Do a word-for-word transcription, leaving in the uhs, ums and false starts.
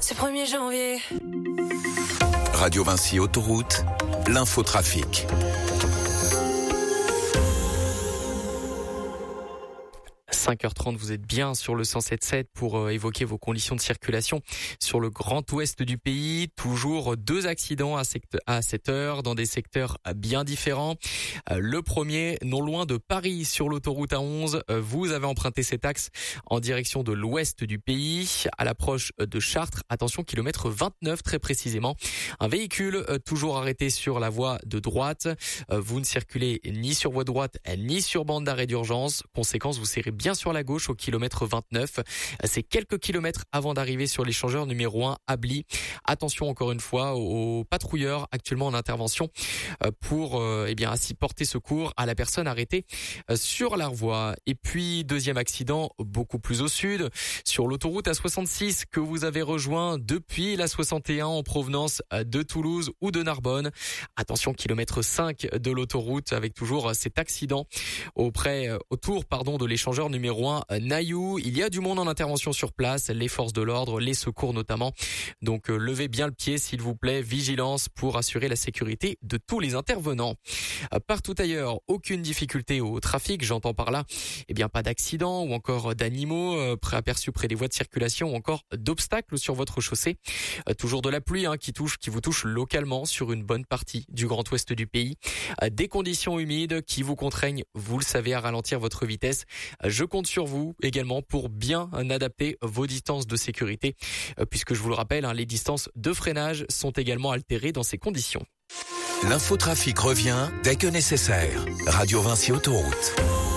ce premier janvier. Radio Vinci Autoroute, l'infotrafic. cinq heures trente, vous êtes bien sur le cent sept sept pour euh, évoquer vos conditions de circulation sur le grand ouest du pays. Toujours deux accidents à, sect- à cette heure dans des secteurs bien différents. Euh, le premier, non loin de Paris, sur l'autoroute A onze. Euh, vous avez emprunté cet axe en direction de l'ouest du pays, à l'approche de Chartres. Attention, kilomètre vingt-neuf très précisément. Un véhicule euh, toujours arrêté sur la voie de droite. Euh, vous ne circulez ni sur voie droite ni sur bande d'arrêt d'urgence. Conséquence, vous serrez bien sur la gauche au kilomètre vingt-neuf. C'est quelques kilomètres avant d'arriver sur l'échangeur numéro un à Bly. Attention encore une fois aux patrouilleurs actuellement en intervention pour euh, eh bien ainsi porter secours à la personne arrêtée sur la voie. Et puis deuxième accident beaucoup plus au sud, sur l'autoroute A soixante-six que vous avez rejoint depuis la soixante et un en provenance de Toulouse ou de Narbonne. Attention, kilomètre cinq de l'autoroute avec toujours cet accident auprès autour pardon de l'échangeur numéro un Nailloux. Il y a du monde en intervention sur place, les forces de l'ordre, les secours notamment. Donc euh, levez bien le pied s'il vous plaît, vigilance pour assurer la sécurité de tous les intervenants. Euh, partout ailleurs, aucune difficulté au trafic, j'entends par là, eh bien pas d'accident ou encore d'animaux euh, préaperçus près des voies de circulation ou encore d'obstacles sur votre chaussée. Euh, toujours de la pluie hein, qui touche, qui vous touche localement sur une bonne partie du grand ouest du pays. Euh, des conditions humides qui vous contraignent, vous le savez, à ralentir votre vitesse. Euh, je compte sur vous également pour bien adapter vos distances de sécurité, puisque je vous le rappelle, les distances de freinage sont également altérées dans ces conditions. L'infotrafic revient dès que nécessaire. Radio Vinci Autoroute.